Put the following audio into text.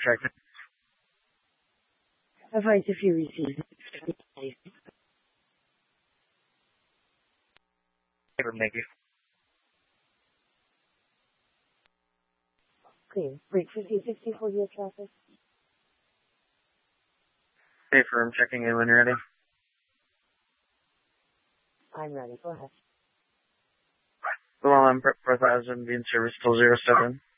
check. Advise if you receive Thank you. Clean. Break 1564 US traffic. Safe room checking in when you're ready. I'm ready. Go ahead. The one on 4000 being service till 07.